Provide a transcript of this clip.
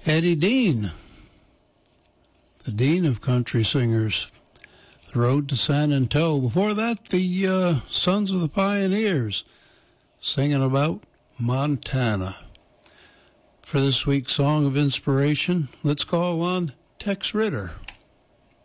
Eddie Dean, the Dean of Country Singers, The Road to San Antonio. Before that, the Sons of the Pioneers, singing about Montana. For this week's Song of Inspiration, let's call on Tex Ritter.